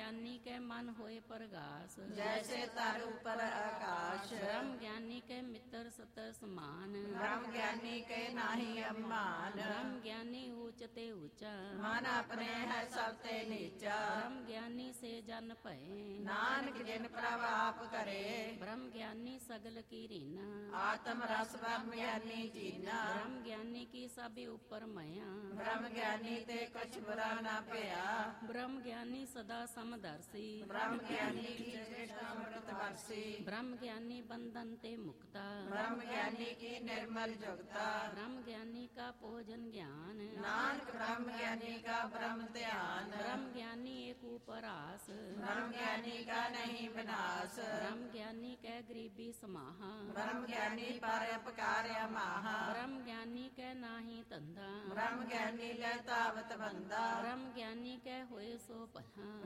ਗਿਆਨੀ ਕੈ ਮਨ ਹੋਏ ਪ੍ਰਗਾਸ, ਜੈਸੇ ਤਰ ਉਪਰ ਆਕਾਸ਼। ਬ੍ਰਹਮ ਗਿਆਨੀ ਕੈ ਮਿੱਤਰ ਸਤਰ ਸਮਾਨ, ਬ੍ਰਹਮ ਗਿਆਨੀ ਕੇ ਨਾਹੀ ਅਮਾਨ। ਬ੍ਰਹਮ ਗਿਆਨੀ ਊਚ ਤੇ ਊਚਾ, ਮਨ ਆਪਣੇ ਹੈ ਸਭ ਤੇ ਨੀਚਾ। ਬ੍ਰਹਮ ਗਿਆਨੀ ਸੇ ਜਨ ਭਏ, ਨਾਨਕ ਜਿਨ ਪ੍ਰਭ ਆਪ ਕਰੇ। ਬ੍ਰਹਮ ਗਿਆਨੀ ਸਗਲ ਕੀ ਰੀਨਾ, ਆਤਮ ਰਸ ਬ੍ਰਹਮ ਗਿਆਨੀ ਜੀਨਾ। ਬ੍ਰਹਮ ਗਿਆਨੀ ਕੀ ਸਭੇ ਉਪਰ ਮਇਆ, ਬ੍ਰਹਮ ਗਿਆਨੀ ਤੇ ਕੁਛ ਬੁਰਾ ਨਾ ਭਇਆ। ਬ੍ਰਹਮ ਗਿਆਨੀ ਸਦਾ ਸਮਦਰਸੀ, ਬ੍ਰਹਮ ਗਿਆਨੀ ਕੀ ਚੇਸ਼ਟਾ ਅੰਮ੍ਰਿਤ ਵਰਸੀ। ਬ੍ਰਹਮ ਗਿਆਨੀ ਬੰਧਨ ਤੇ ਮੁਕਤਾ, ਬ੍ਰਹਮ ਗਿਆਨੀ ਕੀ ਨਿਰਮਲ ਜੁਗਤਾ। ਬ੍ਰਹਮ ਗਿਆਨੀ ਕਾ ਭੋਜਨ ਗਿਆਨ, ਨਾਨਕ ਬ੍ਰਹਮ ਗਿਆਨੀ ਕਾ ਬ੍ਰਹਮ ਧਿਆਨ। ਬ੍ਰਹਮ ਗਿਆਨੀ ਏਕ ਉਪਰਾਸ, ਬ੍ਰਹਮ ਗਿਆਨੀ ਕਾ ਨਹੀਂ ਵਿਨਾਸ਼। ਬ੍ਰਹਮ ਗਿਆਨੀ ਕੈ ਗਰੀਬੀ ਸਮਾਹਾ, ਬ੍ਰਹਮ ਗਿਆਨੀ ਪਰ ਅਪਕਾਰ ਅਮਾਹਾ। ਬ੍ਰਹਮ ਗਿਆਨੀ ਕੈ ਨਾਹੀ ਧੰਦਾ, ਬ੍ਰਹਮ ਗਿਆਨੀ ਲੈ ਧਾਵਤ ਬੰਦਾ। ਬ੍ਰਹਮ ਗਿਆਨੀ ਕੈ ਹੋਏ ਸੋ ਭਲਾ।